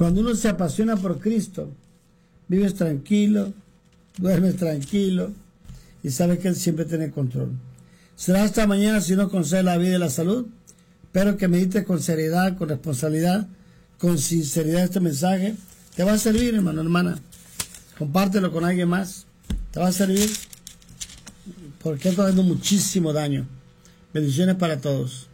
Cuando uno se apasiona por Cristo, vives tranquilo, duermes tranquilo y sabes que Él siempre tiene control. Será hasta mañana si no concede la vida y la salud. Espero que medites con seriedad, con responsabilidad, con sinceridad este mensaje. Te va a servir, hermano, hermana. Compártelo con alguien más. Te va a servir porque está dando muchísimo daño. Bendiciones para todos.